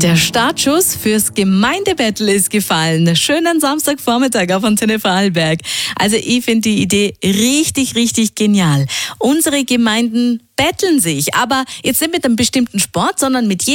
Der Startschuss fürs Gemeindebattle ist gefallen. Schönen Samstagvormittag auf Antenne Vorarlberg. Also ich finde die Idee richtig, richtig genial. Unsere Gemeinden betteln sich, aber jetzt nicht mit einem bestimmten Sport, sondern mit